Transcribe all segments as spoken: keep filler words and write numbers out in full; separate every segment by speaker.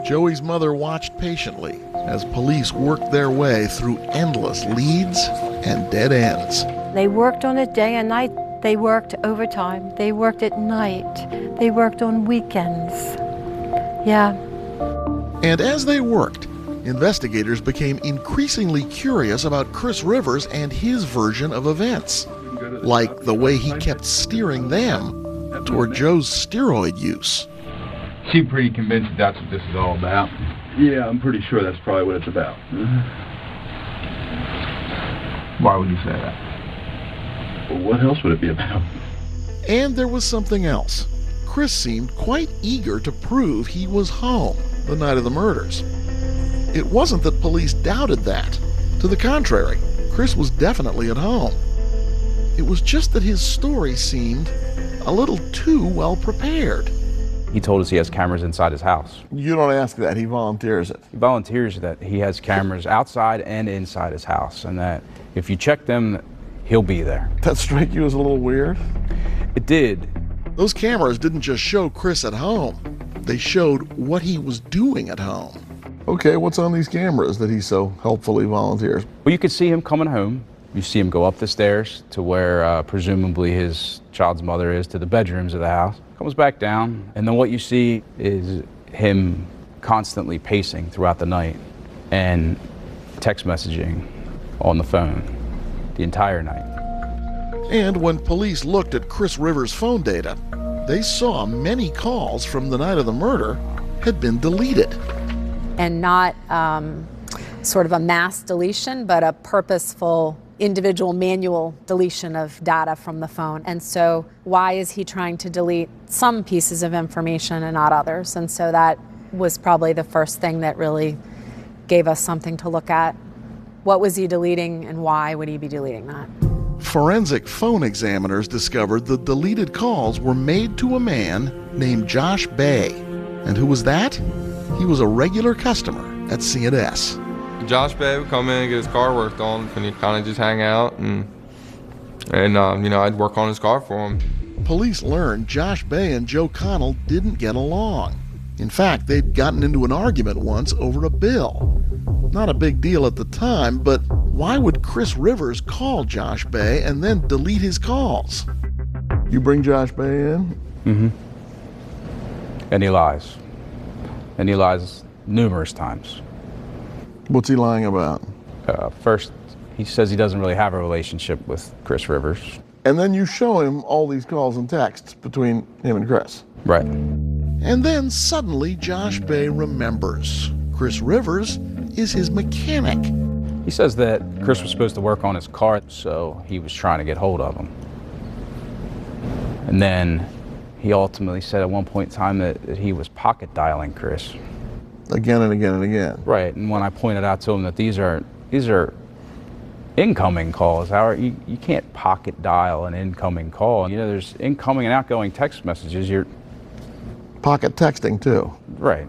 Speaker 1: Joey's mother watched patiently as police worked their way through endless leads and dead ends.
Speaker 2: They worked on it day and night. They worked overtime. They worked at night. They worked on weekends. Yeah.
Speaker 1: And as they worked, investigators became increasingly curious about Chris Rivers and his version of events, like the way he kept steering them toward Joe's steroid use.
Speaker 3: She's pretty convinced that that's what this is all about.
Speaker 4: Yeah, I'm pretty sure that's probably what it's about.
Speaker 3: Why would you say that?
Speaker 4: Well, what else would it be about?
Speaker 1: And there was something else. Chris seemed quite eager to prove he was home the night of the murders. It wasn't that police doubted that. To the contrary, Chris was definitely at home. It was just that his story seemed a little too well prepared.
Speaker 5: He told us he has cameras inside his house.
Speaker 6: You don't ask that, he volunteers it.
Speaker 5: He volunteers that he has cameras outside and inside his house, and that if you check them, he'll be there.
Speaker 6: That strike you as a little weird?
Speaker 5: It did.
Speaker 1: Those cameras didn't just show Chris at home. They showed what he was doing at home.
Speaker 6: Okay, what's on these cameras that he so helpfully volunteers?
Speaker 5: Well, you could see him coming home. You see him go up the stairs to where uh, presumably his child's mother is, to the bedrooms of the house. Comes back down, and then what you see is him constantly pacing throughout the night and text messaging on the phone the entire night.
Speaker 1: And when police looked at Chris Rivers' phone data, they saw many calls from the night of the murder had been deleted.
Speaker 7: And not um, sort of a mass deletion, but a purposeful individual manual deletion of data from the phone. And so why is he trying to delete some pieces of information and not others? And so that was probably the first thing that really gave us something to look at. What was he deleting and why would he be deleting that?
Speaker 1: Forensic phone examiners discovered the deleted calls were made to a man named Josh Bay. And who was that? He was a regular customer at C and S.
Speaker 8: Josh Bay would come in and get his car worked on, and he'd kind of just hang out, and, and um, you know, I'd work on his car for him.
Speaker 1: Police learned Josh Bay and Joe Connell didn't get along. In fact, they'd gotten into an argument once over a bill. Not a big deal at the time, but why would Chris Rivers call Josh Bay and then delete his calls?
Speaker 6: You bring Josh Bay in?
Speaker 5: Mm-hmm. And he lies. And he lies numerous times.
Speaker 6: What's he lying about?
Speaker 5: Uh, first, he says he doesn't really have a relationship with Chris Rivers.
Speaker 6: And then you show him all these calls and texts between him and Chris.
Speaker 5: Right.
Speaker 1: And then suddenly Josh Bay remembers. Chris Rivers is his mechanic.
Speaker 5: He says that Chris was supposed to work on his car, so he was trying to get hold of him. And then he ultimately said at one point in time that, that he was pocket dialing Chris.
Speaker 6: Again and again and again.
Speaker 5: Right, and when I pointed out to him that these are these are incoming calls, how are you, you can't pocket dial an incoming call. You know, there's incoming and outgoing text messages. You're
Speaker 6: pocket texting too.
Speaker 5: Right.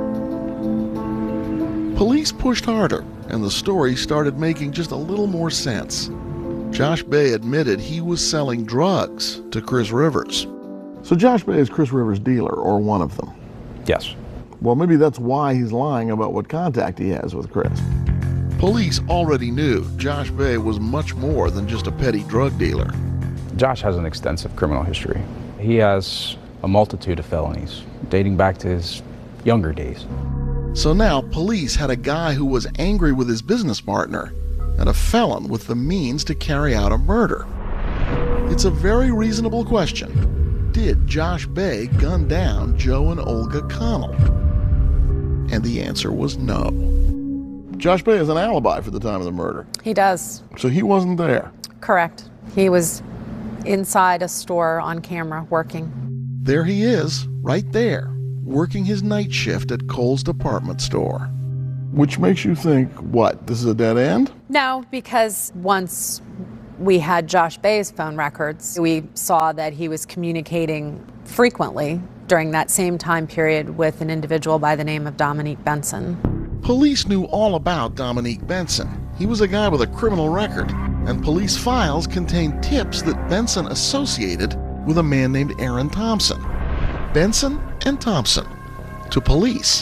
Speaker 1: Police pushed harder, and the story started making just a little more sense. Josh Bay admitted he was selling drugs to Chris Rivers.
Speaker 6: So Josh Bay is Chris Rivers' dealer, or one of them?
Speaker 5: Yes.
Speaker 6: Well, maybe that's why he's lying about what contact he has with Chris.
Speaker 1: Police already knew Josh Bay was much more than just a petty drug dealer.
Speaker 5: Josh has an extensive criminal history. He has a multitude of felonies dating back to his younger days.
Speaker 1: So now police had a guy who was angry with his business partner and a felon with the means to carry out a murder. It's a very reasonable question. Did Josh Bay gun down Joe and Olga Connell? And the answer was no.
Speaker 6: Josh Bay has an alibi for the time of the murder.
Speaker 7: He does.
Speaker 6: So he wasn't there.
Speaker 7: Correct. He was inside a store on camera working.
Speaker 1: There he is, right there, working his night shift at Kohl's department store.
Speaker 6: Which makes you think, what, this is a dead end?
Speaker 7: No, because once we had Josh Bay's phone records, we saw that he was communicating frequently during that same time period with an individual by the name of Dominique Benson.
Speaker 1: Police knew all about Dominique Benson. He was a guy with a criminal record, and police files contained tips that Benson associated with a man named Aaron Thompson. Benson and Thompson, to police,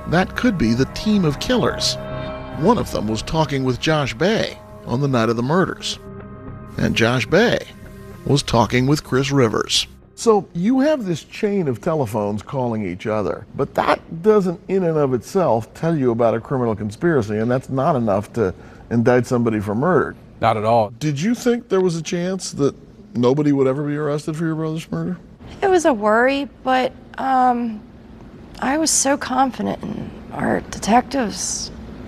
Speaker 1: that could be the team of killers. One of them was talking with Josh Bay on the night of the murders. And Josh Bay was talking with Chris Rivers.
Speaker 6: So you have this chain of telephones calling each other, but that doesn't in and of itself tell you about a criminal conspiracy, and that's not enough to indict somebody for murder.
Speaker 5: Not at all.
Speaker 6: Did you think there was a chance that nobody would ever be arrested for your brother's murder?
Speaker 9: It was a worry, but um, I was so confident in our detectives.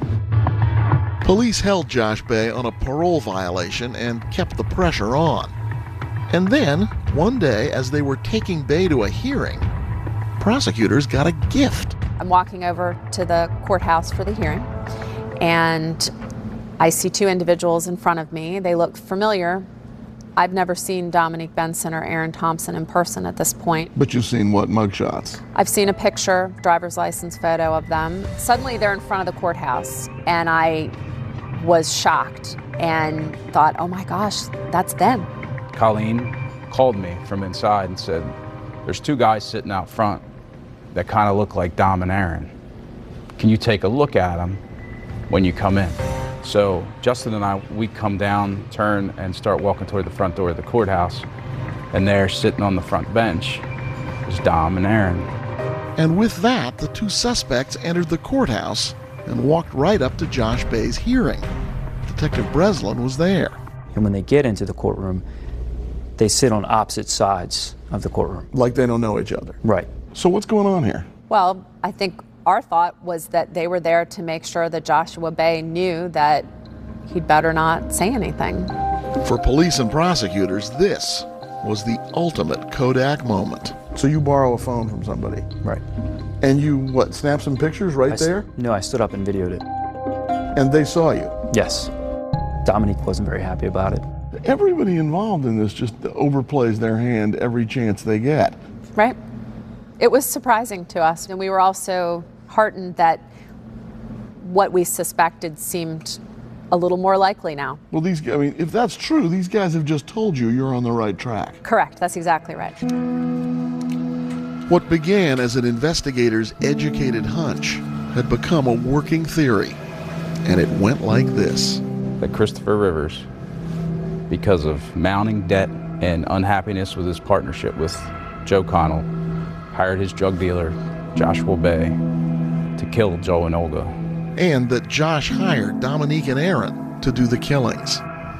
Speaker 1: Police held Josh Bay on a parole violation and kept the pressure on. And then, one day, as they were taking Bay to a hearing, prosecutors got a gift.
Speaker 7: I'm walking over to the courthouse for the hearing, and I see two individuals in front of me. They look familiar. I've never seen Dominique Benson or Aaron Thompson in person at this point.
Speaker 6: But you've seen what, mugshots?
Speaker 7: I've seen a picture, driver's license photo of them. Suddenly they're in front of the courthouse, and I was shocked and thought, oh my gosh, that's them.
Speaker 5: Colleen called me from inside and said, there's two guys sitting out front that kind of look like Dom and Aaron. Can you take a look at them when you come in? So Justin and I, we come down, turn, and start walking toward the front door of the courthouse. And there, sitting on the front bench, is Dom and Aaron.
Speaker 1: And with that, the two suspects entered the courthouse and walked right up to Josh Bay's hearing. Detective Breslin was there.
Speaker 10: And when they get into the courtroom, they sit on opposite sides of the courtroom.
Speaker 6: Like they don't know each other.
Speaker 10: Right.
Speaker 6: So what's going on here?
Speaker 7: Well, I think our thought was that they were there to make sure that Joshua Bay knew that he'd better not say anything.
Speaker 1: For police and prosecutors, this was the ultimate Kodak moment.
Speaker 6: So you borrow a phone from somebody?
Speaker 10: Right.
Speaker 6: And you, what, snap some pictures right
Speaker 10: I
Speaker 6: there?
Speaker 10: S- no, I stood up and videoed it.
Speaker 6: And they saw you?
Speaker 10: Yes. Dominique wasn't very happy about it.
Speaker 6: Everybody involved in this just overplays their hand every chance they get.
Speaker 7: Right. It was surprising to us, and we were also heartened that what we suspected seemed a little more likely now.
Speaker 6: Well, these, I mean, if that's true, these guys have just told you you're on the right track.
Speaker 7: Correct. That's exactly right.
Speaker 1: What began as an investigator's educated hunch had become a working theory, and it went like this.
Speaker 5: That Christopher Rivers, because of mounting debt and unhappiness with his partnership with Joe Connell, hired his drug dealer, Joshua Bay, to kill Joe and Olga.
Speaker 1: And that Josh hired Dominique and Aaron to do the killings.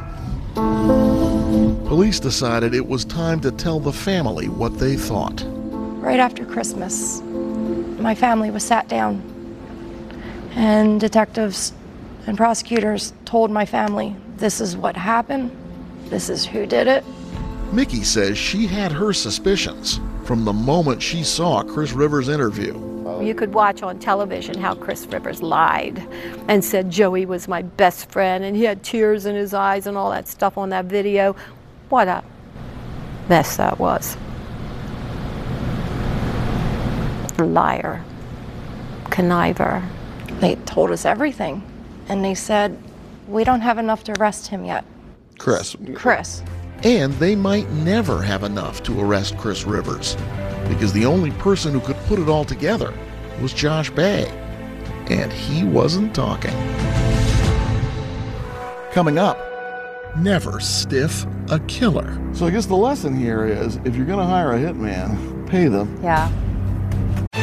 Speaker 1: Police decided it was time to tell the family what they thought.
Speaker 9: Right after Christmas, my family was sat down, and detectives and prosecutors told my family, this is what happened, this is who did it.
Speaker 1: Mickey says she had her suspicions from the moment she saw Chris Rivers' interview.
Speaker 2: You could watch on television how Chris Rivers lied and said Joey was my best friend and he had tears in his eyes and all that stuff on that video. What a mess that was. Liar. Conniver.
Speaker 9: They told us everything, and they said, we don't have enough to arrest him yet.
Speaker 6: Chris.
Speaker 9: Chris.
Speaker 1: And they might never have enough to arrest Chris Rivers, because the only person who could put it all together was Josh Bay, and he wasn't talking. Coming up, never stiff a killer.
Speaker 6: So I guess the lesson here is, if you're going to hire a hitman, pay them.
Speaker 7: Yeah.